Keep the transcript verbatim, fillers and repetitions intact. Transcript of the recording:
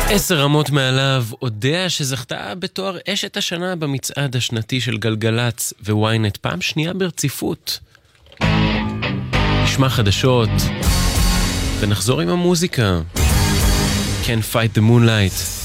עשר רמות מעליו, יודע שזכתה בתואר אשת השנה במצעד השנתי של גלגלץ וויינט פעם שנייה ברציפות. נשמע חדשות ונחזור עם המוזיקה. Can't Fight the Moonlight.